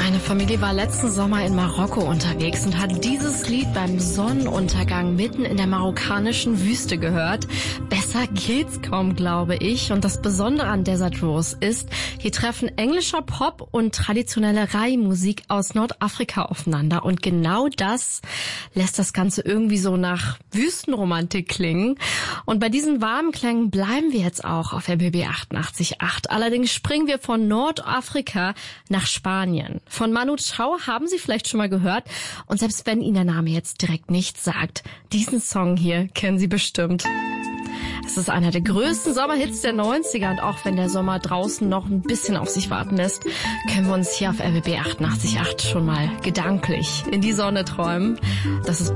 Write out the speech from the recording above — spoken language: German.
Meine Familie war letzten Sommer in Marokko unterwegs und hat dieses Lied beim Sonnenuntergang mitten in der marokkanischen Wüste gehört. Besser geht's kaum, glaube ich. Und das Besondere an Desert Rose ist, hier treffen englischer Pop und traditionelle Rai-Musik aus Nordafrika aufeinander. Und genau das lässt das Ganze irgendwie so nach Wüstenromantik klingen. Und bei diesen warmen Klängen bleiben wir jetzt auch auf RBB 88.8. Allerdings springen wir von Nordafrika nach Spanien. Von Manu Chao haben Sie vielleicht schon mal gehört. Und selbst wenn Ihnen der Name jetzt direkt nichts sagt, diesen Song hier kennen Sie bestimmt. Es ist einer der größten Sommerhits der 90er und auch wenn der Sommer draußen noch ein bisschen auf sich warten lässt, können wir uns hier auf RBB 88.8 schon mal gedanklich in die Sonne träumen. Das ist